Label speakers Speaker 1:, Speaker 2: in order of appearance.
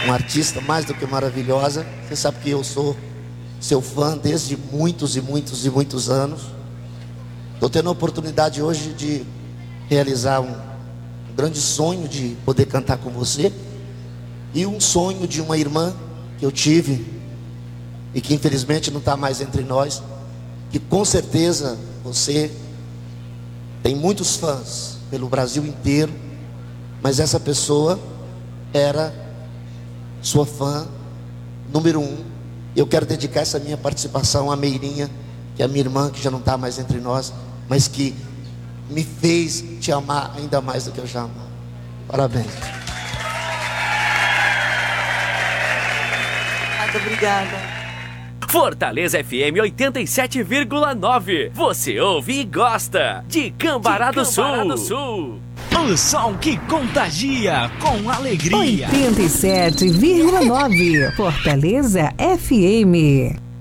Speaker 1: uma artista mais do que maravilhosa. Você sabe que eu sou seu fã desde muitos e muitos e muitos anos. Estou tendo a oportunidade hoje de realizar um grande sonho de poder cantar com você, e um sonho de uma irmã que eu tive e que infelizmente não está mais entre nós, que com certeza você tem muitos fãs pelo Brasil inteiro, mas essa pessoa era sua fã número 1. Eu quero dedicar essa minha participação à Meirinha, que é a minha irmã, que já não está mais entre nós, mas que me fez te amar ainda mais do que eu já amava. Parabéns.
Speaker 2: Muito obrigada.
Speaker 3: Fortaleza FM 87,9. Você ouve e gosta de Cambará do Sul.
Speaker 4: O som que contagia com alegria.
Speaker 5: 87,9. Fortaleza FM.